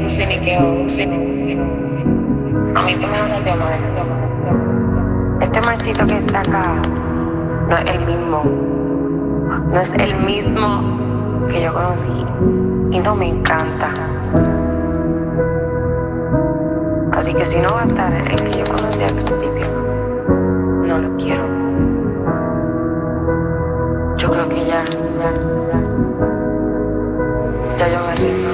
no sé ni qué hago, no sé ni qué hago. A mí tú me hablas de amar. Este marcito que está acá no es el mismo. No es el mismo que yo conocí. Y no me encanta. Así que si no va a estar el que yo conocí al principio, no lo quiero. Yo creo que ya yo me rindo.